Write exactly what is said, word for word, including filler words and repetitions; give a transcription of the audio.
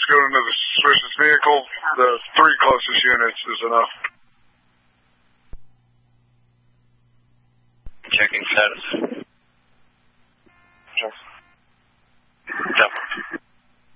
scoot into the suspicious vehicle. The three closest units is enough. Checking status.